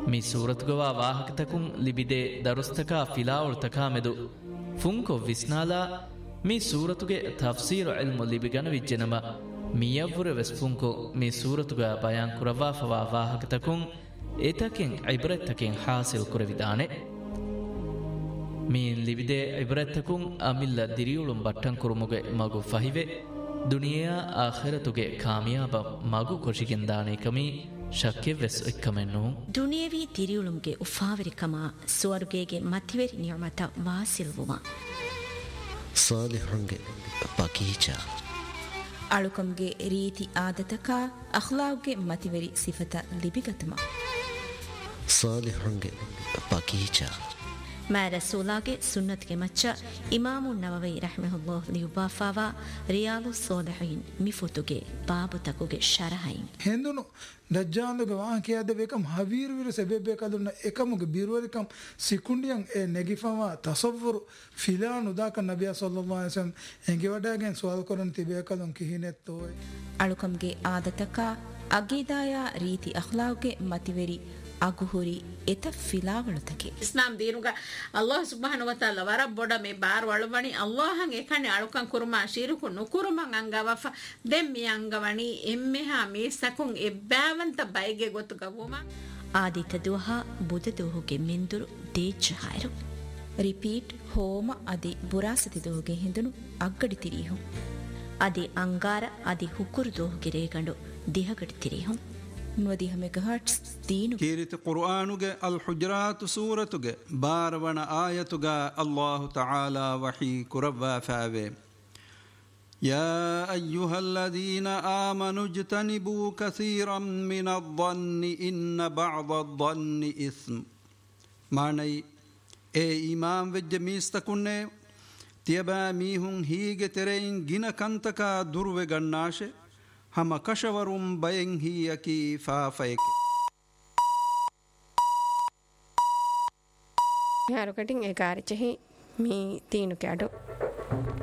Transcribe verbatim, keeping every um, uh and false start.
me ಸೂರತ್ಗವಾ ವಾಹಕತಕುಂ ಲಿಬಿದೆ ದರುಸ್ತಕ ಫಿಲಾವುಳ್ತಕ ಮೆದು ಫುಂಕೊ ವಿಸ್ನಾಲಾ me ಸೂರತುಗೆ ತಫ್ಸೀರು ಇಲ್ಮು ಲಿಬಿಗನ ವಿಜ್ಜನಮ ಮಿಯವ್ವುರ ವೆಸ್ಫುಂಕೊ me ಸೂರತುಗ ಬಯಾನ್ ಕುರವಾ ಫವಾ ವಾಹಕತಕುಂ ಎತಕೆಂ ಇಬ್ರತ್ತಕೆಂ ಹಾಸಿಲ್ ಕುರವಿದಾನೆ ಮೀನ್ ಲಿಬಿದೆ ಇಬ್ರತ್ತಕುಂ ಅಮಿಲ್ಲ ದಿರಿಯುಳುಂ ಬಟ್ಟಂ ಕುರುಮುಗೆ ಮಗು ಫಹಿವೆ ದುನಿಯಾ ಆಖಿರತುಗೆ ಕಾಮಿಯಾಬ ಮಗು ಕೊಶಿಗೆಂದಾನೆ ಕಮಿ ಶಕ್ಕೆ ವೆಸ್ ಇಕ್ಕಮೆನ್ನು ದುನಿಯವಿ ತಿರಿಯುಳುಂಗೆ ಉಫಾವರಿಕಮ ಸ್ವರ್ಗೆಗೆ ಮತಿವೆರಿ ನಿಯಮತ ವಾಸಿಲ್ವುಮ ಸಾಲಿಹುಂಗೆ ಬಗೀಚಾ ಅಳುಕಂಗೆ ರೀತಿ ಆದತಕ ಅಖ್ಲಾವ್ಗೆ ಮತಿವೆರಿ ಸಿಫತ ಲಿಬಿಗತಮ ಸಾಲಿಹುಂಗೆ ಬಗೀಚಾ ಮಾ ರಸೂಲಾಗೆ ಸುನ್ನತ್ಗೆ ಮಚ್ಚ ಇಮಾಮು ನವವಿ ರಹ್ಮಹುಲ್ಲಾಹ್ ಲಿಯುಬಾಫಾವಾ ರಿಯಾಲು ಸೋಲಿಹೀನ್ ಮಿಫುತುಗೆ ಬಾಬು ತಕುಗೆ ಶರಹೈನ್ ಹೆಂದುನು ದಜ್ಜಾಲುಗೆ ವಾಹಕಿಯಾದ ಬೇಕಂ ಹವೀರ್ವಿರು ಸೆಬೆಬೇಕಾದುನ್ನ ಏಕಮುಗೆ ಬೀರುವರಿಕಂ ಸಿಕುಂಡಿಯಂ ಎ ನೆಗಿಫವ ತಸವ್ವುರು ಫಿಲಾನು ದಾಕ ನಬಿಯ ಸಲ್ಲಲ್ಲಾಹು ಅಲೈಹಿ ವಸಲ್ಲಂ ಎಂಗೆ ವಡಾಗೆನ್ ಸುವಾಲ್ ಕೊರನ್ ತಿಬೇಕದಂ ಕಿಹಿನೆತ್ತೋಯ್ ಅಳುಕಂಗೆ ಆದತಕ ಅಗೀದಾಯ ರೀತಿ ಅಖ್ಲಾವ್ಗೆ ಮತಿವೆರಿ ಅಗುಹುರಿ ಎತ ಫಿಲಾವಳುತಕೆ ಇಸ್ಲಾಂ ದೀನುಗ ಅಲ್ಲಾಹ್ ಸುಬ್ಹಾನಹು ವ ತಆಲಾ ವರ ಬೊಡ ಮೆ ಬಾರ್ ವಳುವಣಿ ಅಲ್ಲಾಹಂ ಎಕನೆ ಅಳುಕಂ ಕುರುಮಾ ಶಿರುಕು ನುಕುರುಮಂ ಅಂಗವಫ ದೆಮ್ಮಿ ಅಂಗವಣಿ ಎಮ್ಮೆಹಾ ಮೀಸಕುಂ ಎಬ್ಬಾವಂತ ಬೈಗೆ ಗೊತ್ತು ಗವುಮ ಆದಿತ ದುಹ ಬುದ ದುಹುಗೆ ಮಿಂದುರು ದೇಜ್ಜಹಾಯರು ರಿಪೀಟ್ ಹೋಮ ಅದಿ ಬುರಾಸತಿ ದುಹುಗೆ ಹಿಂದುನು ಅಗ್ಗಡಿ ತಿರಿಹು ಅದಿ ಅಂಗಾರ ಅದಿ ಹುಕುರು ದುಹುಗೆ ರೇಗಂಡು ದಿಹಗಡಿ ತಿರಿಹು ನುವದಿ ಮೆಗಾಹರ್ಟ್ಸ್ ದೀನು ಕೀರಿತ ಕುರ್ಆನುಗೆ ಅಲ್ ಹುಜರಾತ್ ಸೂರತುಗೆ ಬಾರವಣ ಆಯತುಗ ಅಲ್ಲಾಹು ತಆಲಾ ವಹಿ ಕುರವ್ವಾ ಫಾವೆ ಯಾ ಅಯ್ಯುಹಲ್ಲದೀನ ಆಮನು ಜ್ತನಿಬೂ ಕಸೀರಂ ಮಿನದ್ದನ್ನಿ ಇನ್ನ ಬಅದದ್ದನ್ನಿ ಇಸ್ಮ್ ಮಾನೈ ಎ ಇಮಾಮ್ ವೆಜ್ಜ ಮೀಸ್ತಕುನ್ನೆ ತಿಯಬಾ ಮೀಹುಂ ಹೀಗೆ ತೆರೆಯಿಂ ಗಿನ ಕಂತಕ ದುರ್ವೆ ಗಣ್ಣಾಶೆ ಹಮ ಕಶವರುಂ ಬಯಂ ಹೀಯಕಿ ಫಾಫಯಕೆ ಯಾರು ಕಟಿಂಗ್ ಏಕಾರಿ ಚಹಿ ಮೀ ತೀನು ಕ್ಯಾಡು